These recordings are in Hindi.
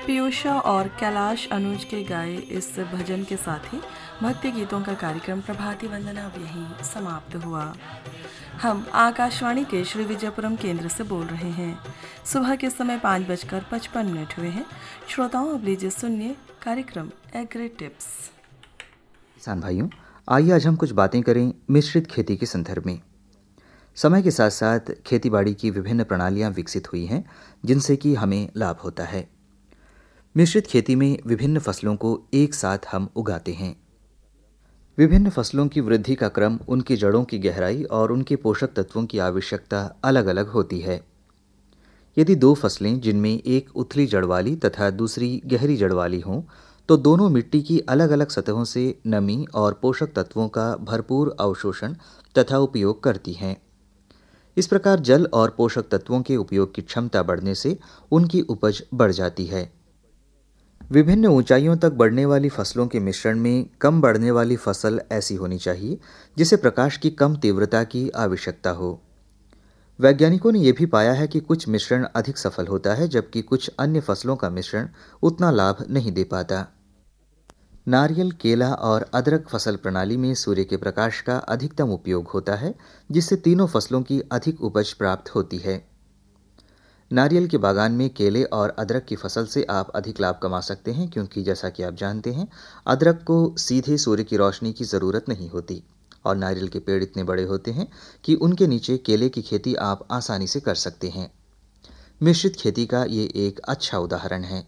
पीयूषा और कैलाश अनुज के गाए इस भजन के साथ ही भक्ति गीतों का कार्यक्रम प्रभाती वंदना अब यहीं समाप्त हुआ। हम आकाशवाणी के श्री विजयपुरम केंद्र से बोल रहे हैं। सुबह के समय 5:55 हुए हैं। श्रोताओं, अब लीजिए सुनिए कार्यक्रम एग्री टिप्स। किसान भाइयों, आइए आज हम कुछ बातें करें मिश्रित खेती के संदर्भ में। समय के साथ साथ खेतीबाड़ी की विभिन्न प्रणालियां विकसित हुई हैं जिनसे कि हमें लाभ होता है। मिश्रित खेती में विभिन्न फसलों को एक साथ हम उगाते हैं। विभिन्न फसलों की वृद्धि का क्रम, उनकी जड़ों की गहराई और उनके पोषक तत्वों की आवश्यकता अलग अलग होती है। यदि दो फसलें जिनमें एक उथली जड़ वाली तथा दूसरी गहरी जड़ वाली हों, तो दोनों मिट्टी की अलग अलग सतहों से नमी और पोषक तत्वों का भरपूर अवशोषण तथा उपयोग करती हैं। इस प्रकार जल और पोषक तत्वों के उपयोग की क्षमता बढ़ने से उनकी उपज बढ़ जाती है। विभिन्न ऊंचाइयों तक बढ़ने वाली फसलों के मिश्रण में कम बढ़ने वाली फसल ऐसी होनी चाहिए जिसे प्रकाश की कम तीव्रता की आवश्यकता हो। वैज्ञानिकों ने यह भी पाया है कि कुछ मिश्रण अधिक सफल होता है जबकि कुछ अन्य फसलों का मिश्रण उतना लाभ नहीं दे पाता। नारियल, केला और अदरक फसल प्रणाली में सूर्य के प्रकाश का अधिकतम उपयोग होता है जिससे तीनों फसलों की अधिक उपज प्राप्त होती है। नारियल के बागान में केले और अदरक की फसल से आप अधिक लाभ कमा सकते हैं क्योंकि जैसा कि आप जानते हैं, अदरक को सीधे सूर्य की रोशनी की ज़रूरत नहीं होती और नारियल के पेड़ इतने बड़े होते हैं कि उनके नीचे केले की खेती आप आसानी से कर सकते हैं। मिश्रित खेती का ये एक अच्छा उदाहरण है।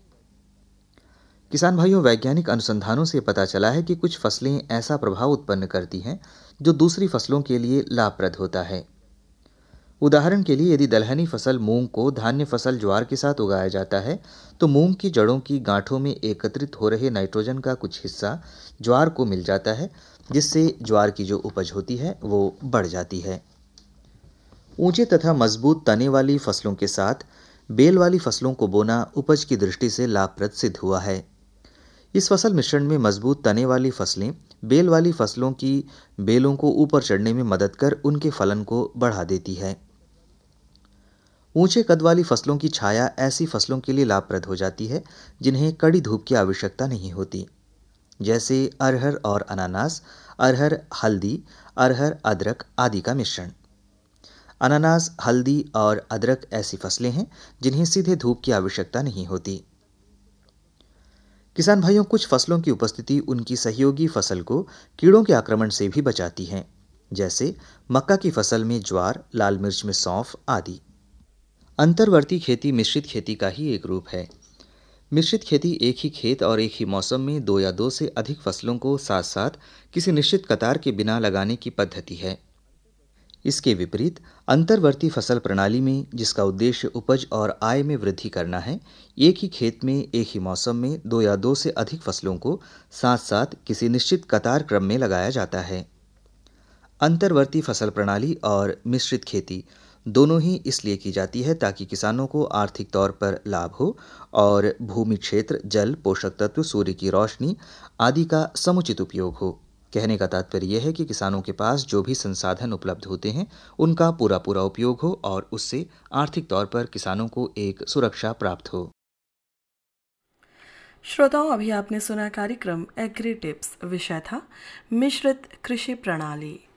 किसान भाइयों, वैज्ञानिक अनुसंधानों से पता चला है कि कुछ फसलें ऐसा प्रभाव उत्पन्न करती हैं जो दूसरी फसलों के लिए लाभप्रद होता है। उदाहरण के लिए, यदि दलहनी फसल मूंग को धान्य फसल ज्वार के साथ उगाया जाता है तो मूंग की जड़ों की गांठों में एकत्रित हो रहे नाइट्रोजन का कुछ हिस्सा ज्वार को मिल जाता है जिससे ज्वार की जो उपज होती है वो बढ़ जाती है। ऊंचे तथा मजबूत तने वाली फसलों के साथ बेल वाली फसलों को बोना उपज की दृष्टि से लाभप्रद सिद्ध हुआ है। इस फसल मिश्रण में मजबूत तने वाली फसलें बेल वाली फसलों की बेलों को ऊपर चढ़ने में मदद कर उनके फलन को बढ़ा देती है। ऊंचे कद वाली फसलों की छाया ऐसी फसलों के लिए लाभप्रद हो जाती है जिन्हें कड़ी धूप की आवश्यकता नहीं होती, जैसे अरहर और अनानास, अरहर हल्दी, अरहर अदरक आदि का मिश्रण। अनानास, हल्दी और अदरक ऐसी फसलें हैं जिन्हें सीधे धूप की आवश्यकता नहीं होती। किसान भाइयों, कुछ फसलों की उपस्थिति उनकी सहयोगी फसल को कीड़ों के आक्रमण से भी बचाती है, जैसे मक्का की फसल में ज्वार, लाल मिर्च में सौंफ आदि। अंतर्वर्ती खेती मिश्रित खेती का ही एक रूप है। मिश्रित खेती एक ही खेत और एक ही मौसम में दो या दो से अधिक फसलों को साथ साथ किसी निश्चित कतार के बिना लगाने की पद्धति है। इसके विपरीत अंतर्वर्ती फसल प्रणाली में, जिसका उद्देश्य उपज और आय में वृद्धि करना है, एक ही खेत में एक ही मौसम में दो या दो से अधिक फसलों को साथ साथ किसी निश्चित कतार क्रम में लगाया जाता है। अंतर्वर्ती फसल प्रणाली और मिश्रित खेती दोनों ही इसलिए की जाती है ताकि किसानों को आर्थिक तौर पर लाभ हो और भूमि क्षेत्र, जल, पोषक तत्व, सूर्य की रोशनी आदि का समुचित उपयोग हो। कहने का तात्पर्य यह है कि किसानों के पास जो भी संसाधन उपलब्ध होते हैं उनका पूरा पूरा उपयोग हो और उससे आर्थिक तौर पर किसानों को एक सुरक्षा प्राप्त हो। श्रोताओं, अभी आपने सुना कार्यक्रम एग्री टिप्स। विषय था मिश्रित कृषि प्रणाली।